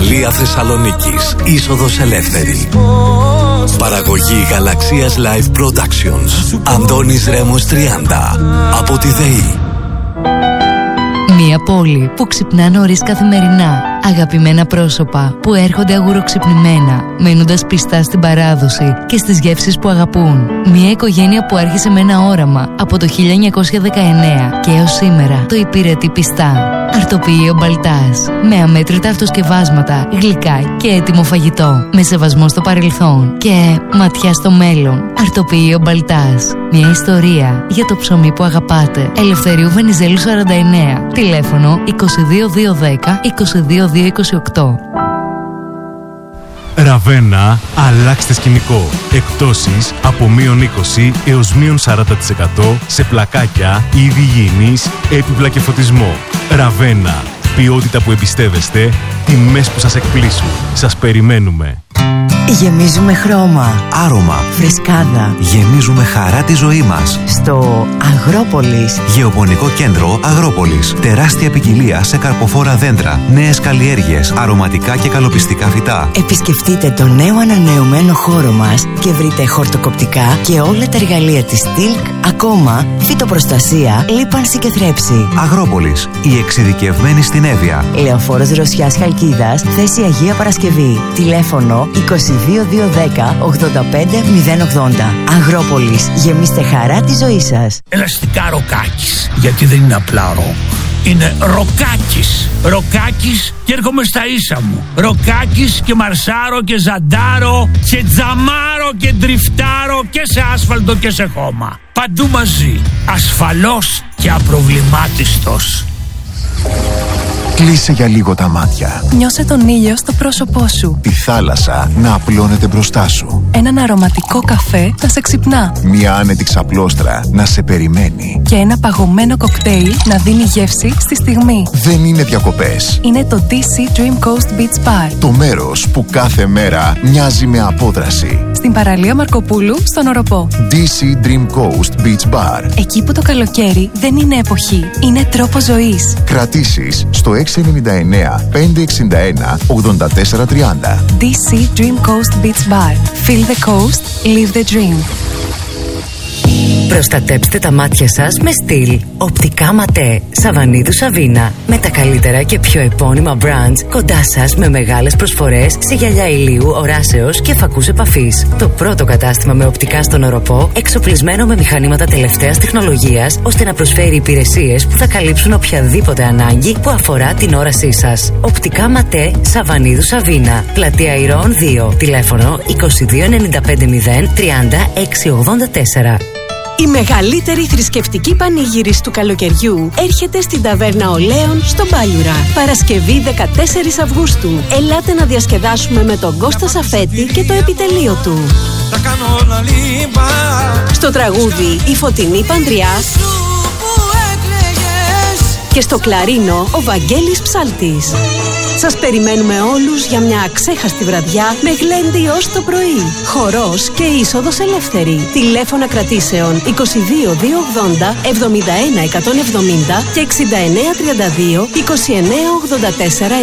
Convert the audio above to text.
Παραλία Θεσσαλονίκης, είσοδος ελεύθερη. Παραγωγή Γαλαξίας Live Productions. Αντώνης Ρέμος 30. Από τη ΔΕΗ. Μια πόλη που ξυπνά νωρίς καθημερινά. Αγαπημένα πρόσωπα που έρχονται αγουροξυπνημένα, μένοντας πιστά στην παράδοση και στις γεύσεις που αγαπούν. Μια οικογένεια που άρχισε με ένα όραμα από το 1919 και έως σήμερα το υπηρετεί πιστά. Αρτοποιείο Μπαλτάς. Με αμέτρητα αυτοσκευάσματα, γλυκά και έτοιμο φαγητό. Με σεβασμό στο παρελθόν και ματιά στο μέλλον. Αρτοποιείο Μπαλτάς. Μια ιστορία για το ψωμί που αγαπάτε. Ελευθερίου Βενιζέλου 49. Τηλέφωνο 22210 22228. Ραβένα, αλλάξτε σκηνικό. Εκπτώσεις από -20 έως -40% σε πλακάκια, είδη υγιεινής, έπιπλα και φωτισμό. Ραβένα, ποιότητα που εμπιστεύεστε, τιμές που σας εκπλήσουν. Σας περιμένουμε. Γεμίζουμε χρώμα, άρωμα, φρεσκάδα. Γεμίζουμε χαρά τη ζωή μας. Στο Αγρόπολης. Γεωπονικό κέντρο Αγρόπολης. Τεράστια ποικιλία σε καρποφόρα δέντρα, νέες καλλιέργειες, αρωματικά και καλοπιστικά φυτά. Επισκεφτείτε το νέο ανανεωμένο χώρο μας και βρείτε χορτοκοπτικά και όλα τα εργαλεία της Tilk, ακόμα φυτοπροστασία, λίπανση και θρέψη. Αγρόπολης, η εξειδικευμένη στην Εύβοια. Λεωφόρος Ρωσιάς Χαλκίδας, θέση Αγία Παρασκευή. Τηλέφωνο 22210 85080. Αγρόπολης, γεμίστε χαρά τη ζωή σας. Ελαστικά Ροκάκης, γιατί δεν είναι απλά ροκ. Είναι Ροκάκης. Ροκάκης και έρχομαι στα ίσα μου. Ροκάκης και μαρσάρω και ζαντάρω και τζαμάρω και ντριφτάρω και σε άσφαλτο και σε χώμα. Παντού μαζί. Ασφαλώς και απροβλημάτιστος. Κλείσε για λίγο τα μάτια. Νιώσε τον ήλιο στο πρόσωπό σου. Τη θάλασσα να απλώνεται μπροστά σου. Έναν αρωματικό καφέ να σε ξυπνά. Μια άνετη ξαπλώστρα να σε περιμένει. Και ένα παγωμένο κοκτέιλ να δίνει γεύση στη στιγμή. Δεν είναι διακοπές. Είναι το DC Dream Coast Beach Bar. Το μέρος που κάθε μέρα μοιάζει με απόδραση. Στην παραλία Μαρκοπούλου, στον Οροπό. DC Dream Coast Beach Bar. Εκεί που το καλοκαίρι δεν είναι εποχή, είναι τρόπος ζωής. Κρατήσεις στο 699 561 8430. DC Dream Coast Beach Bar. Feel the coast, live the dream. Προστατέψτε τα μάτια σας με στυλ. Οπτικά Ματέ, Σαββανίδου Σαβίνα. Με τα καλύτερα και πιο επώνυμα brands κοντά σας, με μεγάλες προσφορές σε γυαλιά ηλίου, οράσεως και φακούς επαφής. Το πρώτο κατάστημα με οπτικά στον Οροπό, εξοπλισμένο με μηχανήματα τελευταίας τεχνολογίας, ώστε να προσφέρει υπηρεσίες που θα καλύψουν οποιαδήποτε ανάγκη που αφορά την όρασή σας. Οπτικά Ματέ, Σαββανίδου Σαβίνα. Πλατεία Ηρώων 2. Τηλέφωνο 22950 30 684. Η μεγαλύτερη θρησκευτική πανήγυρης του καλοκαιριού έρχεται στην Ταβέρνα Ολέων στο Μπάλιουρα. Παρασκευή 14 Αυγούστου. Ελάτε να διασκεδάσουμε με τον Κώστα Σαφέτη και το επιτελείο του. Στο τραγούδι η Φωτεινή Πανδριάς και στο κλαρίνο ο Βαγγέλης Ψάλτης. Σας περιμένουμε όλους για μια αξέχαστη βραδιά με γλέντι ως το πρωί. Χορός και είσοδος ελεύθερη. Τηλέφωνα κρατήσεων 22280 71170 και 6932 2984